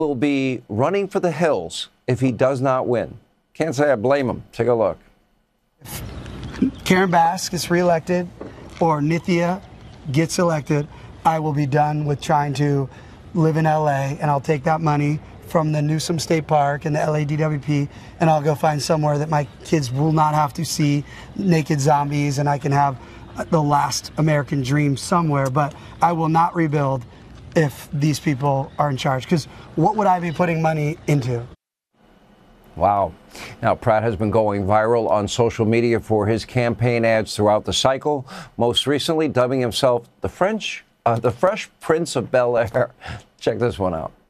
will be running for the hills if he does not win. Can't say I blame him. Take a look. If Karen Bass gets reelected or Nithya gets elected, I will be done with trying to live in LA, and I'll take that money from the Newsom State Park and the LADWP, and I'll go find somewhere that my kids will not have to see naked zombies, and I can have the last American dream somewhere. But I will not rebuild if these people are in charge, because what would I be putting money into? Wow. Now, Pratt has been going viral on social media for his campaign ads throughout the cycle, most recently dubbing himself the Fresh Prince of Bel-Air. Check this one out.